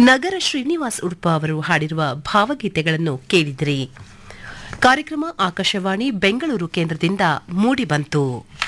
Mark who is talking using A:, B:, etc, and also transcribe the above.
A: ನಗರ ಶ್ರೀನಿವಾಸ್ ಉಡುಪ ಅವರು ಹಾಡಿರುವ ಭಾವಗೀತೆಗಳನ್ನು ಕೇಳಿದಿರಿ. ಕಾರ್ಯಕ್ರಮ ಆಕಾಶವಾಣಿ ಬೆಂಗಳೂರು ಕೇಂದ್ರದಿಂದ ಮೂಡಿಬಂತು.